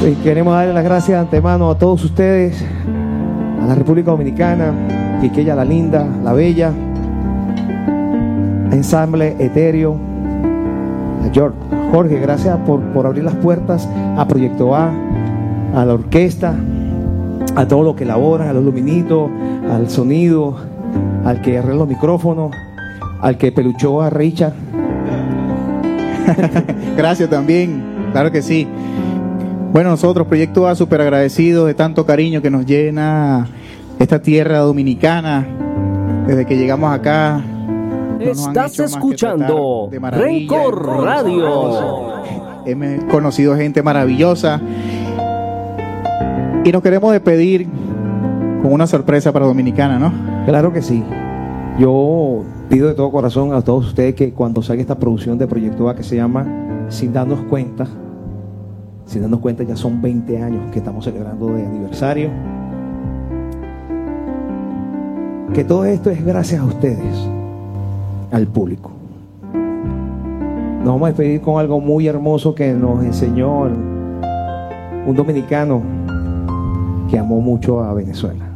Y queremos darle las gracias de antemano a todos ustedes, a la República Dominicana, Quiqueya la Linda, la Bella, Ensamble Etéreo, a Jorge, gracias por abrir las puertas a Proyecto A, a la orquesta, a todo lo que elaboran, a los luminitos, al sonido, al que arregla los micrófonos, al que peluchó a Richard. Gracias también, claro que sí. Bueno, nosotros, Proyecto A, súper agradecidos de tanto cariño que nos llena esta tierra dominicana. Desde que llegamos acá, estás escuchando Rencor Radio. Hemos conocido gente maravillosa y nos queremos despedir con una sorpresa para Dominicana, ¿no? Claro que sí. Yo pido de todo corazón a todos ustedes que cuando salga esta producción de Proyecto A que se llama Sin Darnos Cuenta, ya son 20 años que estamos celebrando de aniversario, que todo esto es gracias a ustedes, al público. Nos vamos a despedir con algo muy hermoso que nos enseñó un dominicano que amó mucho a Venezuela.